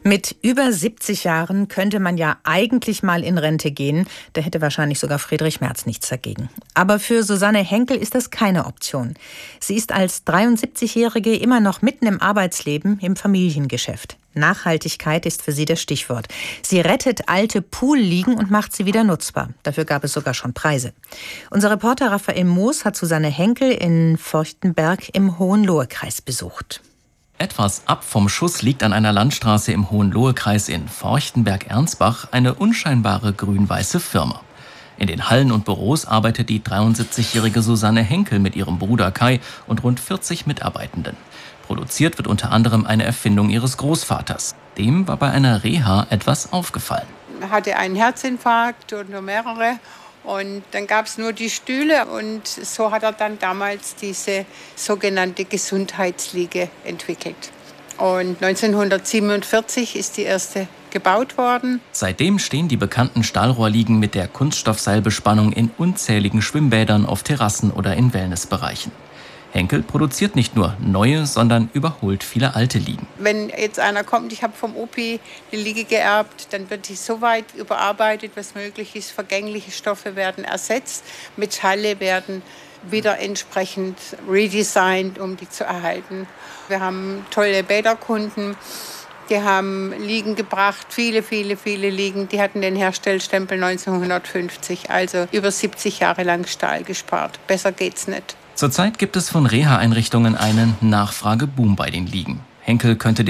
Mit über 70 Jahren könnte man ja eigentlich mal in Rente gehen. Da hätte wahrscheinlich sogar Friedrich Merz nichts dagegen. Aber für Susanne Henkel ist das keine Option. Sie ist als 73-Jährige immer noch mitten im Arbeitsleben, im Familiengeschäft. Nachhaltigkeit ist für sie das Stichwort. Sie rettet alte Poolliegen und macht sie wieder nutzbar. Dafür gab es sogar schon Preise. Unser Reporter Raphael Moos hat Susanne Henkel in Forchtenberg im Hohenlohe-Kreis besucht. Etwas ab vom Schuss liegt an einer Landstraße im Hohenlohe-Kreis in Forchtenberg-Ernsbach eine unscheinbare grün-weiße Firma. In den Hallen und Büros arbeitet die 73-jährige Susanne Henkel mit ihrem Bruder Kai und rund 40 Mitarbeitenden. Produziert wird unter anderem eine Erfindung ihres Großvaters. Dem war bei einer Reha etwas aufgefallen. Er hatte einen Herzinfarkt und nur mehrere. Und dann gab es nur die Stühle und so hat er dann damals diese sogenannte Gesundheitsliege entwickelt. Und 1947 ist die erste gebaut worden. Seitdem stehen die bekannten Stahlrohrliegen mit der Kunststoffseilbespannung in unzähligen Schwimmbädern, auf Terrassen oder in Wellnessbereichen. Henkel produziert nicht nur neue, sondern überholt viele alte Liegen. Wenn jetzt einer kommt, ich habe vom Opi die Liege geerbt, dann wird die so weit überarbeitet, was möglich ist. Vergängliche Stoffe werden ersetzt, Metalle werden wieder entsprechend redesigned, um die zu erhalten. Wir haben tolle Bäderkunden, die haben Liegen gebracht, viele Liegen. Die hatten den Herstellstempel 1950, also über 70 Jahre lang Stahl gespart. Besser geht's nicht. Zurzeit gibt es von Reha-Einrichtungen einen Nachfrageboom bei den Liegen. Henkel könnte